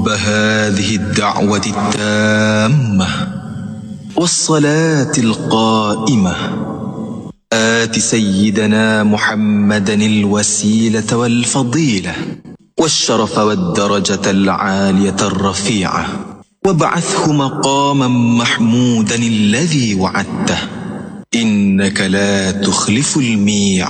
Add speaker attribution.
Speaker 1: رب هذه الدعوة التامة والصلاة القائمة آت سيدنا محمدا الوسيلة والفضيلة والشرف والدرجة العالية الرفيعة وابعثه مقاما محمودا الذي وعدته إنك لا تخلف الميعاد.